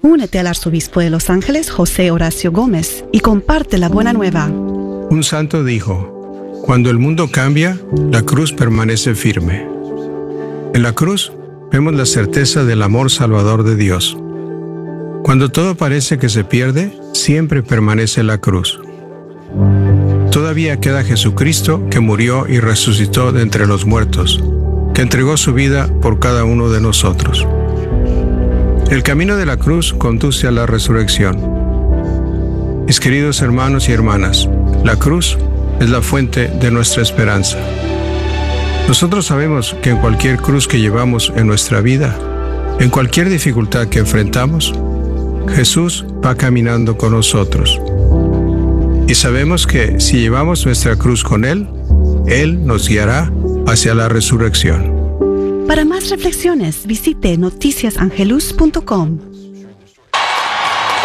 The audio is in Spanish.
Únete al arzobispo de Los Ángeles, José Horacio Gómez, y comparte la buena nueva. Un santo dijo: cuando el mundo cambia, la cruz permanece firme. En la cruz vemos la certeza del amor salvador de Dios. Cuando todo parece que se pierde, siempre permanece la cruz. Todavía queda Jesucristo, que murió y resucitó de entre los muertos, que entregó su vida por cada uno de nosotros. El camino de la cruz conduce a la resurrección. Mis queridos hermanos y hermanas, la cruz es la fuente de nuestra esperanza. Nosotros sabemos que en cualquier cruz que llevamos en nuestra vida, en cualquier dificultad que enfrentamos, Jesús va caminando con nosotros. Y sabemos que si llevamos nuestra cruz con Él, Él nos guiará hacia la resurrección. Para más reflexiones, visite noticiasangelus.com.